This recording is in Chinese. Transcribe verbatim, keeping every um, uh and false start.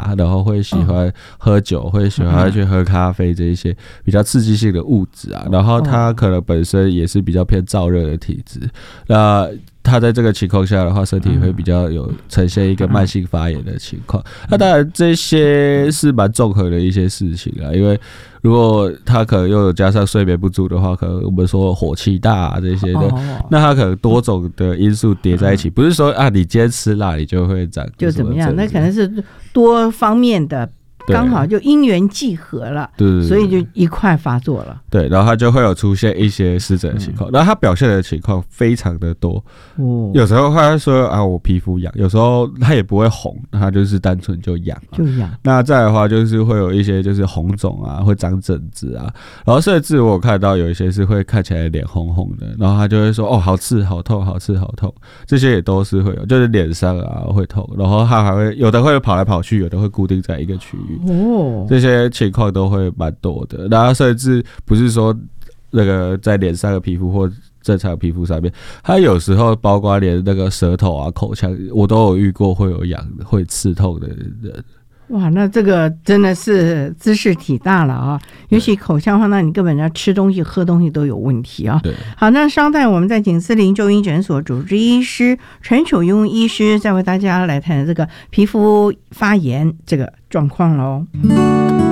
大，然后会喜欢喝酒，会喜欢去喝咖啡这一些比较刺激性的物质啊，然后他可能本身也是比较偏燥热的体质，那他在这个情况下的话，身体会比较有呈现一个慢性发炎的情况。那当然这些是蛮综合的一些事情啊，因为如果他可能又有加上睡眠不足的话，可能我们说火气大啊这些的，哦、那他可能多种的因素叠在一起，不是说啊你今天吃辣你就会长就怎么样，那可能是多方面的。刚好就因缘际合了，对对对，所以就一块发作了。 对，然后他就会有出现一些湿疹的情况，嗯、然后他表现的情况非常的多。哦，有时候他会说啊，我皮肤痒，有时候他也不会红，他就是单纯就痒， 就痒。 那再来的话，就是会有一些就是红肿啊，会长疹子啊，然后甚至我有看到有一些是会看起来脸红红的，然后他就会说哦，好刺、好痛、好刺、好痛，这些也都是会有，就是脸上啊会痛，然后他还会有的会跑来跑去，有的会固定在一个区域。哦，这些情况都会蛮多的，然后甚至不是说那个在脸上的皮肤或正常皮肤上面，它有时候包括连那个舌头啊、口腔，我都有遇过会有痒、会刺痛的人。 哇，那这个真的是姿势体大了啊！尤其口腔的话，那你根本要吃东西、喝东西都有问题啊。 对， 好，那稍待我们在景思林中医诊所主治医师陈守庸医师再为大家来谈这个皮肤发炎这个状况喽。